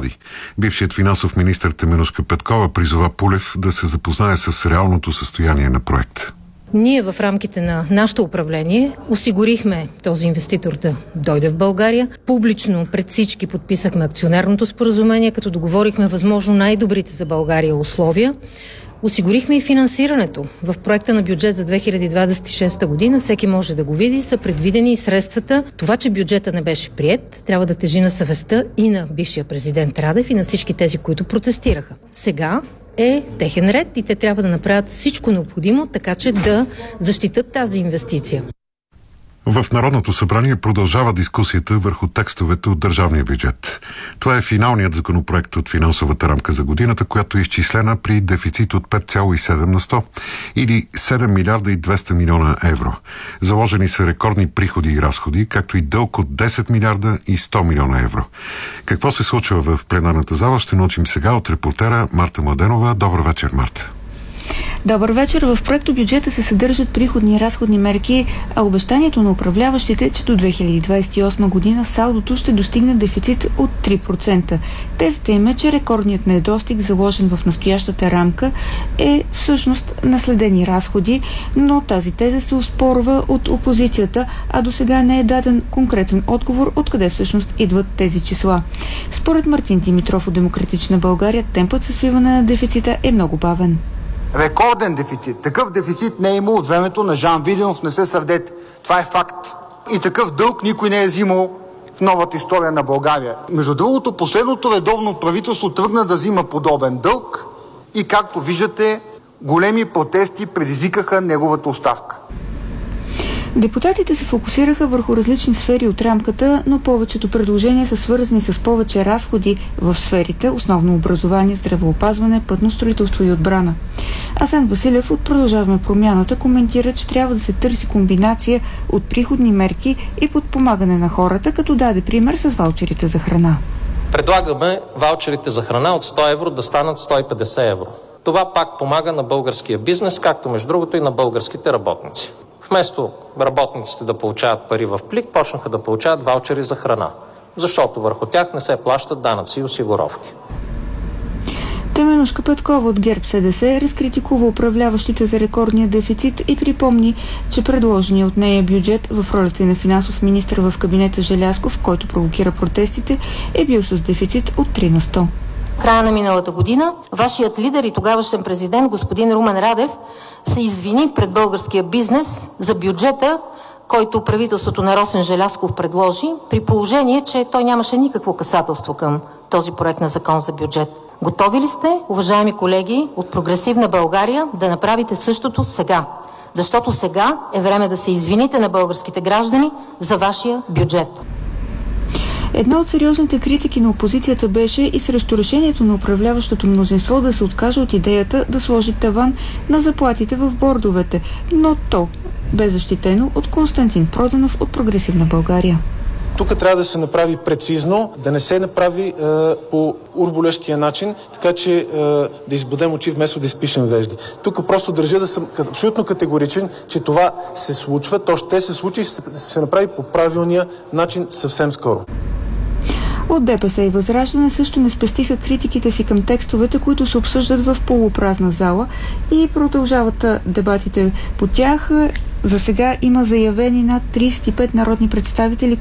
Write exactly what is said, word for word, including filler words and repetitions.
милиарди. Бившият финансов министър Теменужка Петкова призова Пулев да се запознае с реалното състояние на проекта. Ние в рамките на нашето управление осигурихме този инвеститор да дойде в България. Публично пред всички подписахме акционерното споразумение, като договорихме възможно най-добрите за България условия. Осигурихме и финансирането. В проекта на бюджет за две хиляди двадесет и шеста година, всеки може да го види, са предвидени и средствата. Това, че бюджета не беше приет, трябва да тежи на съвестта и на бившия президент Радев и на всички тези, които протестираха. Сега е техен ред и те трябва да направят всичко необходимо, така че да защитат тази инвестиция. В Народното събрание продължава дискусията върху текстовете от държавния бюджет. Това е финалният законопроект от финансовата рамка за годината, която е изчислена при дефицит от пет цяло и седем на сто или седем милиарда и двеста милиона евро. Заложени са рекордни приходи и разходи, както и дълг от десет милиарда и сто милиона евро. Какво се случва в пленарната зала, ще научим сега от репортера Марта Младенова. Добър вечер, Марта. Добър вечер. В проекто бюджета се съдържат приходни и разходни мерки, а обещанието на управляващите, че до две хиляди двадесет и осма година салдото ще достигне дефицит от три процента. Тезата им е, че рекордният недостиг, заложен в настоящата рамка, е всъщност наследени разходи, но тази теза се оспорва от опозицията, а до сега не е даден конкретен отговор откъде всъщност идват тези числа. Според Мартин Димитров от Демократична България, темпът със свиване на дефицита е много бавен. Рекорден дефицит. Такъв дефицит не е имал от времето на Жан Виденов, не се сърдете. Това е факт. И такъв дълг никой не е взимал в новата история на България. Между другото, последното редовно правителство тръгна да взима подобен дълг и, както виждате, големи протести предизвикаха неговата оставка. Депутатите се фокусираха върху различни сфери от рамката, но повечето предложения са свързани с повече разходи в сферите, основно образование, здравеопазване, пътно строителство и отбрана. Асен Василев от Продължаваме промяната коментира, че трябва да се търси комбинация от приходни мерки и подпомагане на хората, като даде пример с ваучерите за храна. Предлагаме ваучерите за храна от сто евро да станат сто и петдесет евро. Това пак помага на българския бизнес, както между другото и на българските работници. Вместо работниците да получават пари в плик, почнаха да получават ваучери за храна, защото върху тях не се плащат данъци и осигуровки. Теменужка Петкова от ГЕРБ СДС разкритикува управляващите за рекордния дефицит и припомни, че предложеният от нея бюджет в ролята на финансов министър в кабинета Желязков, който провокира протестите, е бил с дефицит от три на сто. В края на миналата година вашият лидер и тогавашен президент господин Румен Радев се извини пред българския бизнес за бюджета, който правителството на Росен Желязков предложи, при положение, че той нямаше никакво касателство към този проект на закон за бюджет. Готови ли сте, уважаеми колеги от Прогресивна България, да направите същото сега? Защото сега е време да се извините на българските граждани за вашия бюджет. Една от сериозните критики на опозицията беше и срещу решението на управляващото мнозинство да се откаже от идеята да сложи таван на заплатите в бордовете, но то бе защитено от Константин Проданов от Прогресивна България. Тук трябва да се направи прецизно, да не се направи е, по урболешкия начин, така че е, да избудем очи вместо да изпишем вежди. Тук просто държа да съм абсолютно категоричен, че това се случва, то ще се случи и ще се направи по правилния начин съвсем скоро. От ДПС и Възраждане също не спестиха критиките си към текстовете, които се обсъждат в полупразна зала и продължават дебатите по тях. За сега има заявени над тридесет и пет народни представители,